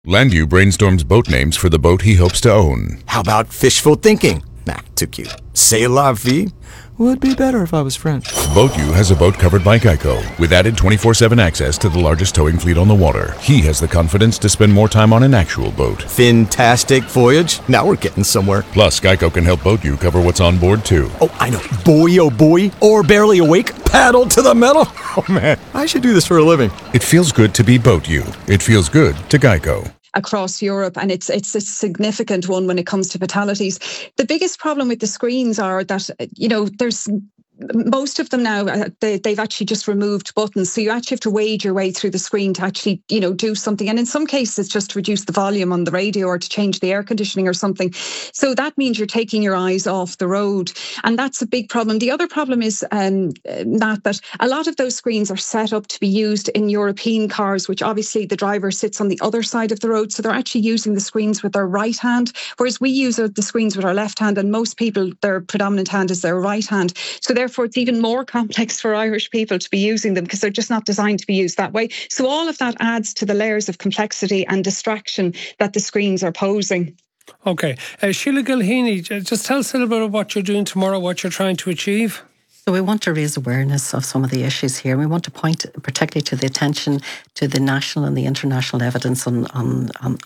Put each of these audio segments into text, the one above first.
Landview brainstorms boat names for the boat he hopes to own. How about fishful thinking? Nah, too cute. C'est la vie? Would be better if I was French. BoatU has a boat covered by Geico, with added 24/7 access to the largest towing fleet on the water. He has the confidence to spend more time on an actual boat. Fantastic voyage. Now we're getting somewhere. Plus, Geico can help BoatU cover what's on board, too. Oh, I know. Boy, oh boy. Or barely awake. Paddle to the metal. Oh, man. I should do this for a living. It feels good to be BoatU. It feels good to Geico. Across Europe, and it's a significant one when it comes to fatalities. The biggest problem with the screens are that, there's most of them now, they've actually just removed buttons. So you actually have to wade your way through the screen to actually, do something. And in some cases, it's just to reduce the volume on the radio or to change the air conditioning or something. So that means you're taking your eyes off the road. And that's a big problem. The other problem is that a lot of those screens are set up to be used in European cars, which obviously the driver sits on the other side of the road. So they're actually using the screens with their right hand, whereas we use the screens with our left hand. And most people, their predominant hand is their right hand. So therefore, it's even more complex for Irish people to be using them because they're just not designed to be used that way. So all of that adds to the layers of complexity and distraction that the screens are posing. Okay. Sheila Gilheany, just tell us a little bit about what you're doing tomorrow, what you're trying to achieve. So we want to raise awareness of some of the issues here. We want to point particularly to the attention to the national and the international evidence on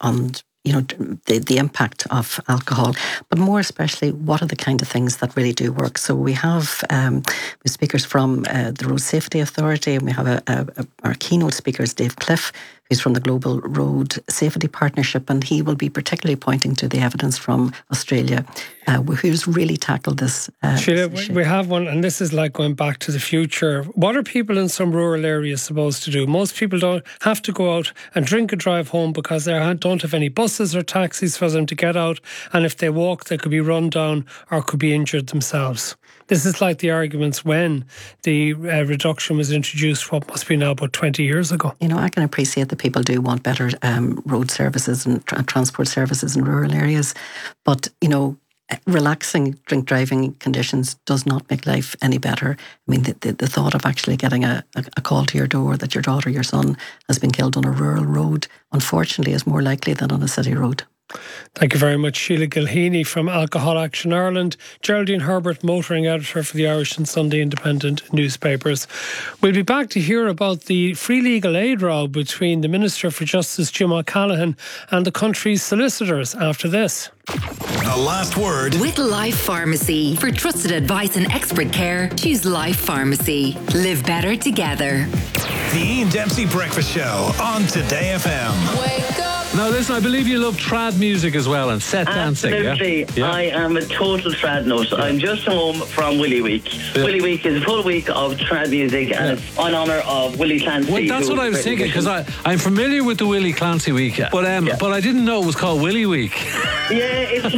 the impact of alcohol, but more especially, what are the kind of things that really do work? So we have speakers from the Road Safety Authority, and we have our keynote speaker is Dave Cliff, who's from the Global Road Safety Partnership, and he will be particularly pointing to the evidence from Australia, who's really tackled this. Sheila, we have one, and this is like going back to the future. What are people in some rural areas supposed to do? Most people don't have to go out and drink and drive home because they don't have any buses or taxis for them to get out, and if they walk, they could be run down or could be injured themselves. This is like the arguments when the reduction was introduced, what must be now about 20 years ago. I can appreciate that people do want better road services and transport services in rural areas. But, relaxing drink driving conditions does not make life any better. I mean, the thought of actually getting a call to your door that your daughter or your son has been killed on a rural road, unfortunately, is more likely than on a city road. Thank you very much, Sheila Gilheany from Alcohol Action Ireland, Geraldine Herbert, motoring editor for the Irish and Sunday Independent newspapers. We'll be back to hear about the free legal aid row between the Minister for Justice, Jim O'Callaghan, and the country's solicitors after this. The last word with Life Pharmacy. For trusted advice and expert care, choose Life Pharmacy. Live better together. The Ian Dempsey Breakfast Show on Today FM. Wake up. Now listen, I believe you love trad music as well and set dancing. Absolutely. Yeah? I am a total trad nut. I'm just home from Willy Week. Yeah. Willy Week is a full week of trad music and it's in honour of Willie Clancy. Well, that's what I was thinking, because I'm familiar with the Willie Clancy Week, but I didn't know it was called Willy Week. Yeah, it's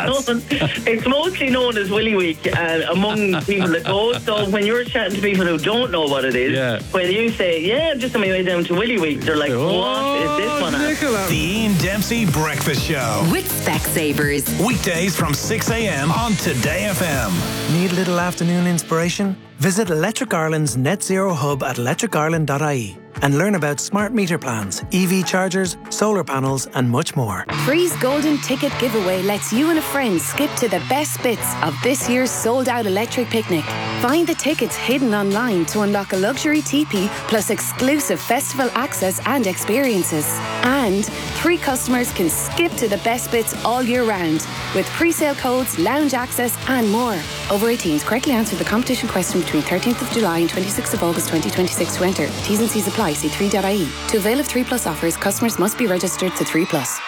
mostly known as Willy Week among people that go. So when you're chatting to people who don't know what it is, when you say, I'm just on my way down to Willy Week, they're like, what is this one? The Ian Dempsey Breakfast Show with Specsavers. Weekdays from 6 a.m. on Today FM. Need a little afternoon inspiration? Visit Electric Ireland's net zero hub at electricireland.ie and learn about smart meter plans, EV chargers, solar panels and much more. Free's Golden Ticket Giveaway lets you and a friend skip to the best bits of this year's sold-out electric picnic. Find the tickets hidden online to unlock a luxury teepee plus exclusive festival access and experiences. And 3 customers can skip to the best bits all year round with pre-sale codes, lounge access and more. Over 18s, correctly answer the competition question between 13th of July and 26th of August 2026 to enter. T's and C's apply. See 3.ie. To avail of 3 Plus offers, customers must be registered to 3 Plus.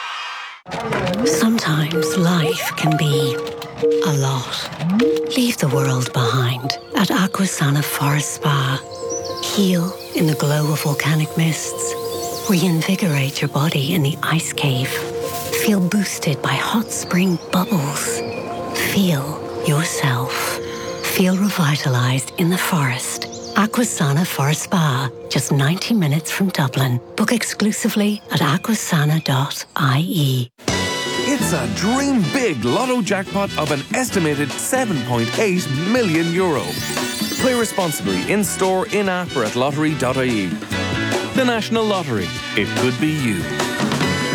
Sometimes life can be a lot. Leave the world behind at Aquasana Forest Spa. Heal in the glow of volcanic mists. Reinvigorate your body in the ice cave. Feel boosted by hot spring bubbles. Feel yourself. Feel revitalized in the forest. Aquasana Forest Spa, just 90 minutes from Dublin. Book exclusively at aquasana.ie. It's a dream big lotto jackpot of an estimated €7.8 million. Play responsibly in-store, in-app or at lottery.ie. The National Lottery. It could be you.